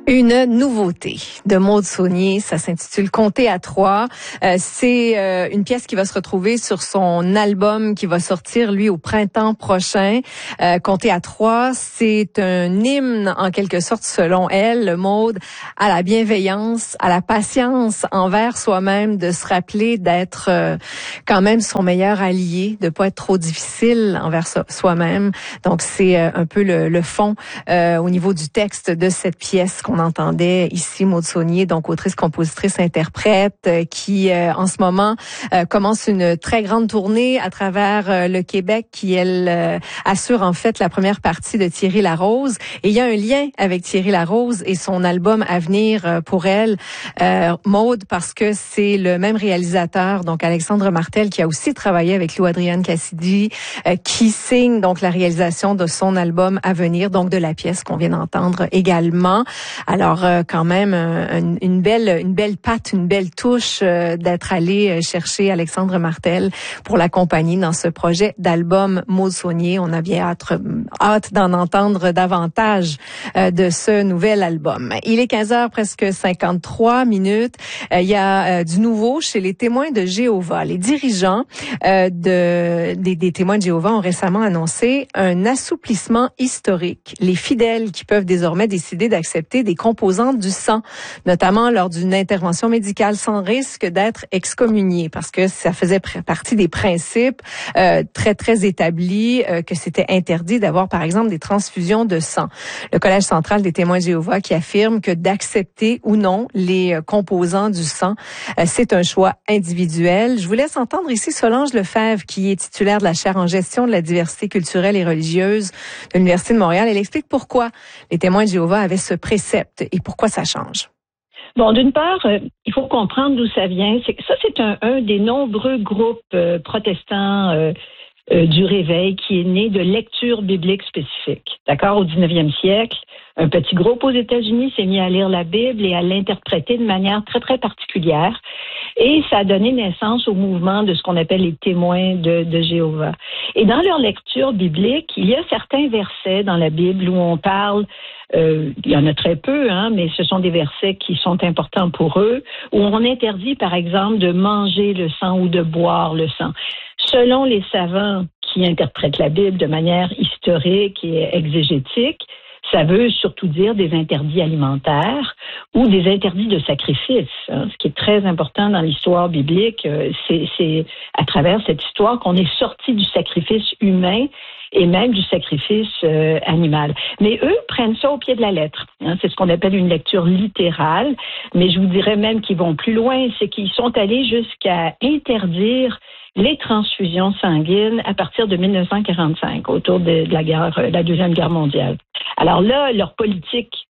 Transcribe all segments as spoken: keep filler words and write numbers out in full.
Une nouveauté de Maude Saunier, ça s'intitule Compter à trois. Euh, c'est euh, une pièce qui va se retrouver sur son album qui va sortir, lui, au printemps prochain. Euh, Compter à trois, c'est un hymne, en quelque sorte, selon elle, Maude, à la bienveillance, à la patience envers soi-même, de se rappeler d'être euh, quand même son meilleur allié, de pas être trop difficile envers so- soi-même. Donc, c'est euh, un peu le, le fond euh, au niveau du texte de cette pièce qu'on entendait ici, Maude Saunier, donc autrice, compositrice, interprète, euh, qui euh, en ce moment euh, commence une très grande tournée à travers euh, le Québec, qui elle euh, assure en fait la première partie de Thierry Larose. Et il y a un lien avec Thierry Larose et son album à venir euh, pour elle, euh, Maude, parce que c'est le même réalisateur, donc Alexandre Martel, qui a aussi travaillé avec Lou Adrienne Cassidy, euh, qui signe donc la réalisation de son album à venir, donc de la pièce qu'on vient d'entendre également. Alors euh, quand même euh, une, une belle une belle patte, une belle touche euh, d'être allé chercher Alexandre Martel pour l'accompagner dans ce projet d'album Maude Saunier. On a bien hâte, hâte d'en entendre davantage euh, de ce nouvel album. Il est quinze heures presque cinquante-trois minutes. Euh, il y a euh, du nouveau chez les témoins de Jéhovah. Les dirigeants euh, de des, des témoins de Jéhovah ont récemment annoncé un assouplissement historique. Les fidèles qui peuvent désormais décider d'accepter des composantes du sang, notamment lors d'une intervention médicale, sans risque d'être excommuniés, parce que ça faisait partie des principes euh, très, très établis, euh, que c'était interdit d'avoir, par exemple, des transfusions de sang. Le Collège central des témoins de Jéhovah qui affirme que d'accepter ou non les composants du sang, euh, c'est un choix individuel. Je vous laisse entendre ici Solange Lefebvre, qui est titulaire de la chaire en gestion de la diversité culturelle et religieuse de l'Université de Montréal. Elle explique pourquoi les témoins de Jéhovah avaient ce précepte et pourquoi ça change. Bon, d'une part, euh, il faut comprendre d'où ça vient. C'est que ça, c'est un, un des nombreux groupes euh, protestants euh, euh, du Réveil qui est né de lectures bibliques spécifiques. D'accord? Au dix-neuvième siècle, un petit groupe aux États-Unis s'est mis à lire la Bible et à l'interpréter de manière très, très particulière. Et ça a donné naissance au mouvement de ce qu'on appelle les témoins de, de Jéhovah. Et dans leur lecture biblique, il y a certains versets dans la Bible où on parle, euh, il y en a très peu, hein, mais ce sont des versets qui sont importants pour eux, où on interdit, par exemple, de manger le sang ou de boire le sang. Selon les savants qui interprètent la Bible de manière historique et exégétique, ça veut surtout dire des interdits alimentaires ou des interdits de sacrifice. Hein. Ce qui est très important dans l'histoire biblique, c'est, c'est à travers cette histoire qu'on est sorti du sacrifice humain et même du sacrifice euh, animal. Mais eux prennent ça au pied de la lettre. Hein. C'est ce qu'on appelle une lecture littérale. Mais je vous dirais même qu'ils vont plus loin, c'est qu'ils sont allés jusqu'à interdire les transfusions sanguines à partir de dix-neuf cent quarante-cinq, autour de, de la guerre, de la Deuxième Guerre mondiale. Alors là, leur politique,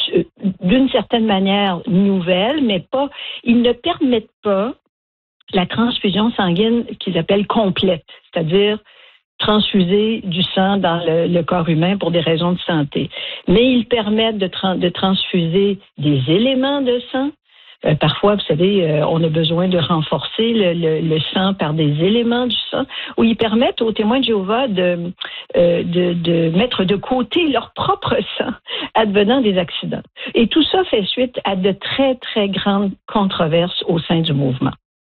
d'une certaine manière nouvelle, mais pas, ils ne permettent pas la transfusion sanguine qu'ils appellent complète, c'est-à-dire transfuser du sang dans le, le corps humain pour des raisons de santé. Mais ils permettent de, tra- de transfuser des éléments de sang. Euh, parfois, vous savez, euh, on a besoin de renforcer le, le, le sang par des éléments du sang, où ils permettent aux témoins de Jéhovah de, euh, de, de mettre de côté leur propre sang advenant des accidents. Et tout ça fait suite à de très, très grandes controverses au sein du mouvement.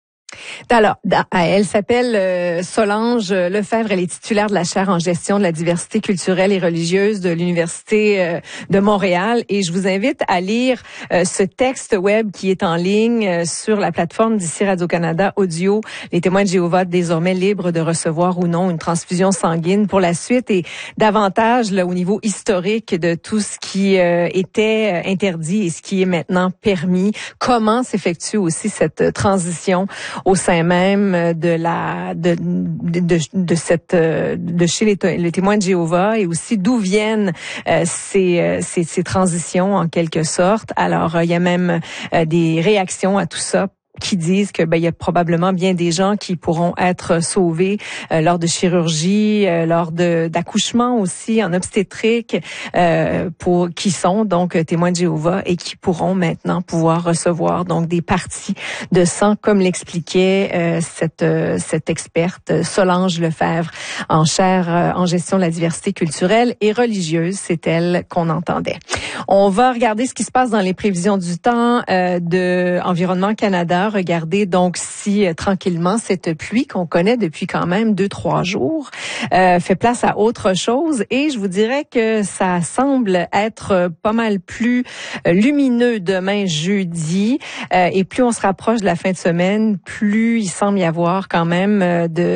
Alors, elle s'appelle euh, Solange Lefebvre, elle est titulaire de la chaire en gestion de la diversité culturelle et religieuse de l'Université euh, de Montréal, et je vous invite à lire euh, ce texte web qui est en ligne euh, sur la plateforme d'ici Radio-Canada Audio, les témoins de Jéhovah désormais libres de recevoir ou non une transfusion sanguine pour la suite, et davantage là, au niveau historique de tout ce qui euh, était interdit et ce qui est maintenant permis, comment s'effectue aussi cette transition au sein même de la de de de, de cette de chez les, les témoins de Jéhovah, et aussi d'où viennent euh, ces, ces ces transitions en quelque sorte. Alors euh, il y a même euh, des réactions à tout ça qui disent que ben il y a probablement bien des gens qui pourront être sauvés euh, lors de chirurgie, euh, lors de d'accouchements aussi en obstétrique, euh, pour qui sont donc témoins de Jéhovah et qui pourront maintenant pouvoir recevoir donc des parties de sang, comme l'expliquait euh, cette euh, cette experte Solange Lefebvre en chaire euh, en gestion de la diversité culturelle et religieuse. C'est elle qu'on entendait. On va regarder ce qui se passe dans les prévisions du temps euh, de Environnement Canada. Regardez donc si euh, tranquillement cette pluie qu'on connaît depuis quand même deux, trois jours euh, fait place à autre chose. Et je vous dirais que ça semble être pas mal plus euh, lumineux demain jeudi. Euh, et plus on se rapproche de la fin de semaine, plus il semble y avoir quand même euh, de